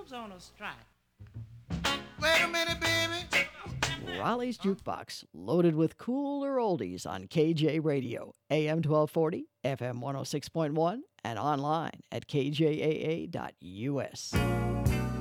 dogs on a strike. Wait a minute, baby. Raleigh's Jukebox, loaded with cooler oldies on KJ Radio, AM 1240, FM 106.1, and online at kjaa.us.